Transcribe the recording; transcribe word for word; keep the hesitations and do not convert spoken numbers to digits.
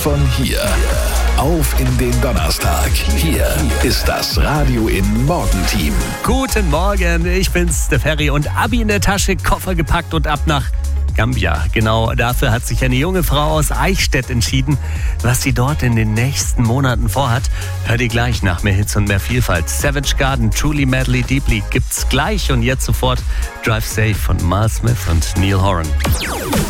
von hier. Auf in den Donnerstag. Hier ist das Radio in Morgenteam. Guten Morgen, ich bin's, der Ferry, und Abi in der Tasche, Koffer gepackt und ab nach Gambia. Genau dafür hat sich eine junge Frau aus Eichstätt entschieden. Was sie dort in den nächsten Monaten vorhat, hört ihr gleich nach. Mehr Hits und mehr Vielfalt. Savage Garden, Truly Madly Deeply gibt's gleich und jetzt sofort Drive Safe von Miles Smith und Neil Horan.